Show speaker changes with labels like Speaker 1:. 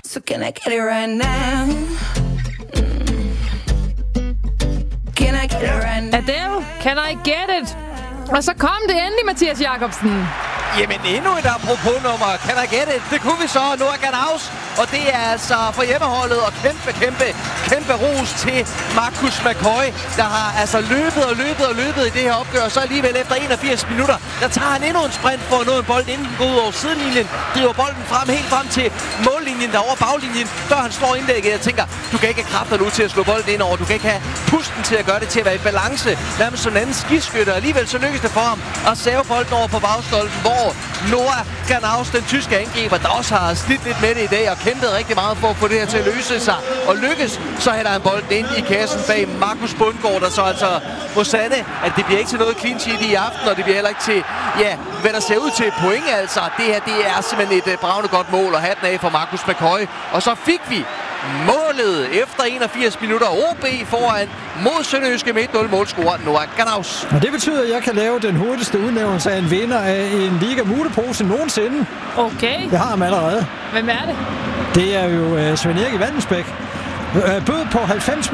Speaker 1: So can I get it right now? Can I get it right now?
Speaker 2: Adele, Can I Get It? Og så kom det endelig, Mathias Jacobsen.
Speaker 3: Jamen, endnu et apropos-nummer. Can I get it? Det kunne vi så. Noah Ganaus. Og det er altså for hjemmeholdet. Og kæmpe ros til Marcus McCoy, der har altså løbet i det her opgør. Og så alligevel efter 81 minutter, der tager han endnu en sprint for at nå en bold, inden den går ud over sidelinjen. Driver bolden helt frem til mållinjen, der over baglinjen, før han slår indlægget. Jeg tænker, du kan ikke have kræfter nu til at slå bolden ind over. Du kan ikke have pusten til at gøre det til at være i balance. Nærmest som en anden skiskytter. Alligevel så lykkes det for ham at save bolden over på bagstolpen, hvor Noah Ganaus, den tyske angriber, der også har slidt lidt med det i dag og kæmpet rigtig meget for at få det her til at løse sig og lykkes, så hælder han bolden ind i kassen bag Markus Bundgaard, der så altså må sande, at det bliver ikke til noget clean sheet i aften, og det bliver heller ikke til, ja, hvad der ser ud til point altså. Det her, det er simpelthen et bravende godt mål, og hatten af for Marcus McCoy. Og så fik vi målet efter 81 minutter. OB foran mod Sønderjyske med 1-0 målscorer Noah Ganaus.
Speaker 4: Og det betyder, at jeg kan lave den hurtigste udnævnelse af en vinder af en Liga Mulepose nogensinde.
Speaker 2: Okay.
Speaker 4: Jeg har ham allerede.
Speaker 2: Hvem er det?
Speaker 4: Det er jo Svend Erik i Vandensbæk. Bød på 90